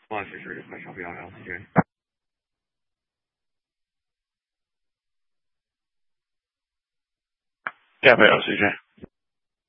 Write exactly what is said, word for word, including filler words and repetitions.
One是是快消费啊，然后这边。Yeah, but L C J.